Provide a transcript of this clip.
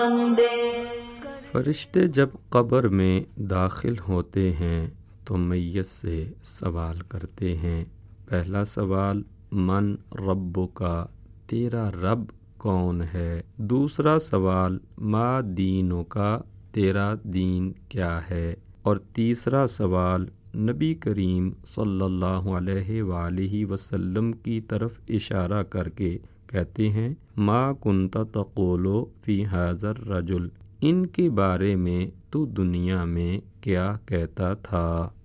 फरिश्ते जब कब्र में दाखिल होते हैं तो मैयत से सवाल करते हैं। पहला सवाल, मन रब्बुका, तेरा रब कौन है। दूसरा सवाल, मा दीनुका, तेरा दीन क्या है। और तीसरा सवाल, नबी करीम सल्लल्लाहु अलैहि वसल्लम की तरफ इशारा करके कहते हैं, मा कुंता तक़ूलु फ़ी हाज़र रजुल, इनके बारे में तू दुनिया में क्या कहता था।